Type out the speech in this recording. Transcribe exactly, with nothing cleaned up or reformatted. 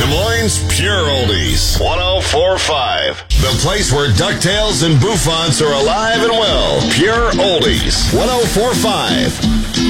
Des Moines Pure Oldies. one oh four point five. The place where DuckTales and Bouffants are alive and well. Pure Oldies. one oh four point five.